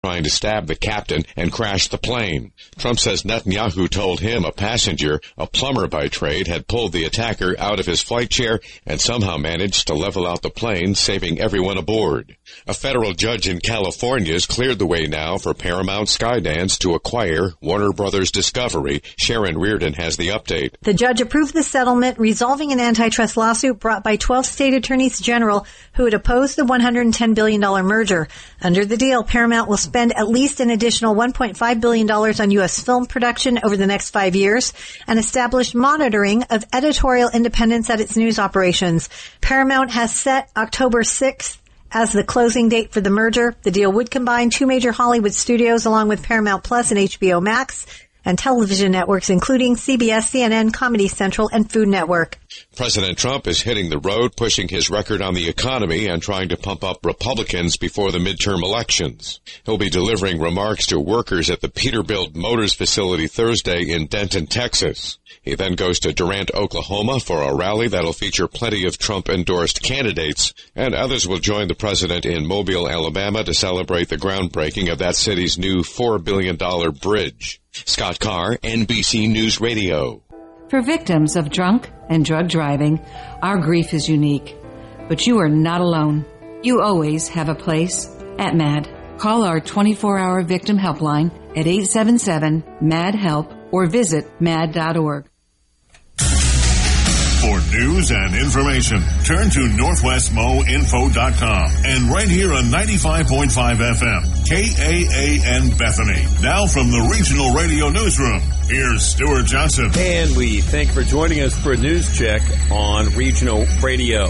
trying to stab the captain and crash the plane. Trump says Netanyahu told him a passenger, a plumber by trade, had pulled the attacker out of his flight chair and somehow managed to level out the plane, saving everyone aboard. A federal judge in California has cleared the way now for Paramount Skydance to acquire Warner Brothers Discovery. Sharon Reardon has the update. The judge approved the settlement, resolving an antitrust lawsuit brought by 12 state attorneys general who had opposed the $110 billion merger. Under the deal, Paramount will spend at least an additional $1.5 billion on U.S. film production over the next 5 years and establish monitoring of editorial independence at its news operations. Paramount has set October 6th as the closing date for the merger. The deal would combine two major Hollywood studios along with Paramount Plus and HBO Max and television networks including CBS, CNN, Comedy Central, and Food Network. President Trump is hitting the road, pushing his record on the economy and trying to pump up Republicans before the midterm elections. He'll be delivering remarks to workers at the Peterbilt Motors facility Thursday in Denton, Texas. He then goes to Durant, Oklahoma for a rally that'll feature plenty of Trump-endorsed candidates, and others will join the president in Mobile, Alabama to celebrate the groundbreaking of that city's new $4 billion bridge. Scott Carr, NBC News Radio. For victims of drunk and drug driving, our grief is unique. But you are not alone. You always have a place at MAD. Call our 24-hour victim helpline at 877-MAD-HELP or visit mad.org. For news and information, turn to NorthwestMoInfo.com and right here on 95.5 FM, KAAN Bethany. Now from the Regional Radio Newsroom, here's Stuart Johnson. And we thank you for joining us for a news check on Regional Radio.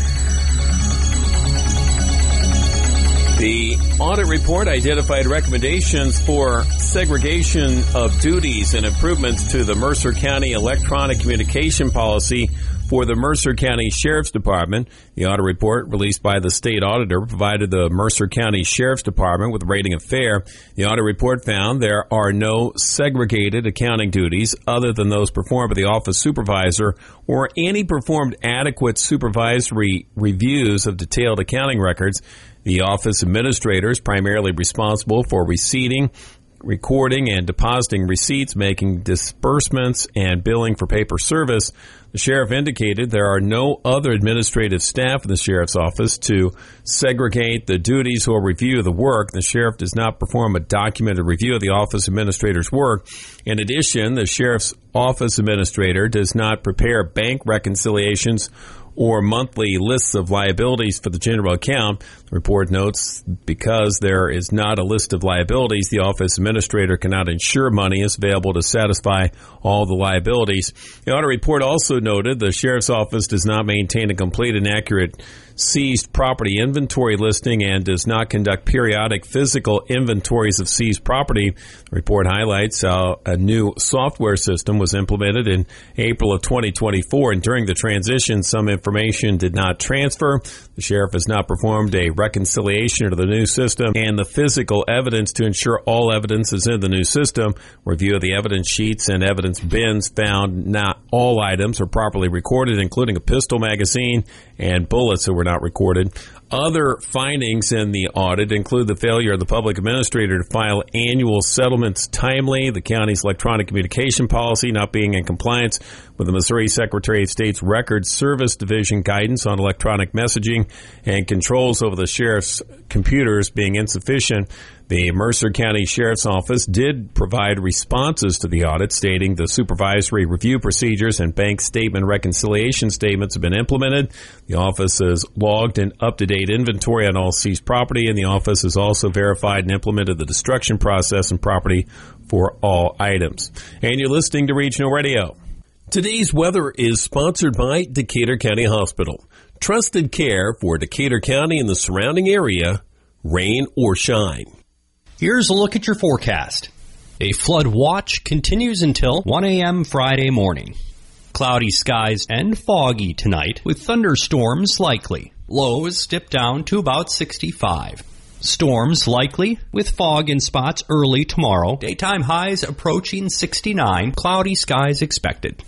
The audit report identified recommendations for segregation of duties and improvements to the Mercer County electronic communication policy for the Mercer County Sheriff's Department. The audit report released by the state auditor provided the Mercer County Sheriff's Department with a rating of fair. The audit report found there are no segregated accounting duties other than those performed by the office supervisor or any performed adequate supervisory reviews of detailed accounting records. The office administrator is primarily responsible for receiving, recording, and depositing receipts, making disbursements, and billing for paper service. The sheriff indicated there are no other administrative staff in the sheriff's office to segregate the duties or review the work. The sheriff does not perform a documented review of the office administrator's work. In addition, the sheriff's office administrator does not prepare bank reconciliations or monthly lists of liabilities for the general account. The report notes because there is not a list of liabilities, the office administrator cannot ensure money is available to satisfy all the liabilities. The audit report also noted the sheriff's office does not maintain a complete and accurate seized property inventory listing and does not conduct periodic physical inventories of seized property. The report highlights how a new software system was implemented in April of 2024, and during the transition, some information did not transfer. The sheriff has not performed a reconciliation of the new system and the physical evidence to ensure all evidence is in the new system. Review of the evidence sheets and evidence bins found not all items are properly recorded, including a pistol magazine and bullets that were not recorded. Other findings in the audit include the failure of the public administrator to file annual settlements timely, the county's electronic communication policy not being in compliance with the Missouri Secretary of State's Records Service Division guidance on electronic messaging, and controls over the sheriff's computers being insufficient. The Mercer County Sheriff's Office did provide responses to the audit, stating the supervisory review procedures and bank statement reconciliation statements have been implemented. The office has logged an up-to-date inventory on all seized property, and the office has also verified and implemented the destruction process and property for all items. And you're listening to Regional Radio. Today's weather is sponsored by Decatur County Hospital. Trusted care for Decatur County and the surrounding area, rain or shine. Here's a look at your forecast. A flood watch continues until 1 a.m. Friday morning. Cloudy skies and foggy tonight with thunderstorms likely. Lows dip down to about 65. Storms likely with fog in spots early tomorrow. Daytime highs approaching 69. Cloudy skies expected.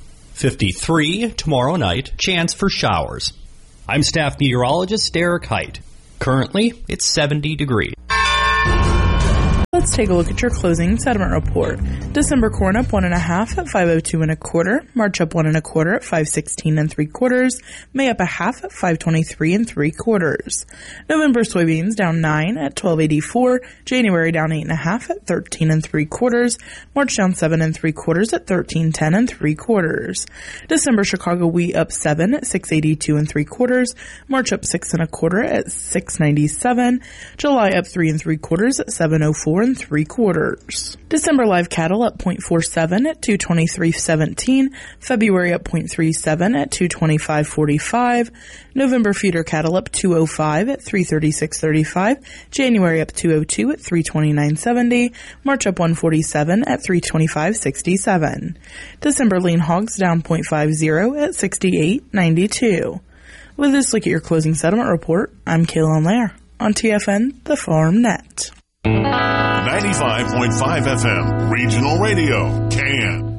53 tomorrow night. Chance for showers. I'm staff meteorologist Derek Height. Currently, it's 70 degrees. Let's take a look at your closing settlement report. December corn up 1.5 at 502 1/4. March up 1 1/4 at 516 3/4. May up 1/2 at 523 3/4. November soybeans down 9 at 1284. January down 8.5 at 13 3/4. March down 7 3/4 at 1310 3/4. December Chicago wheat up 7 at 682 3/4. March up 6 1/4 at 697. July up 3 3/4 at 704 3/4. December live cattle up 0.47 at 223.17. February up 0.37 at 225.45. November feeder cattle up 205 at 336.35. January up 202 at 329.70. March up 147 at 325.67. December lean hogs down 0.50 at 68.92. With this look at your closing settlement report, I'm Kaylin Lair on TFN, the Farm Net. 95.5 FM, Regional Radio, CAN.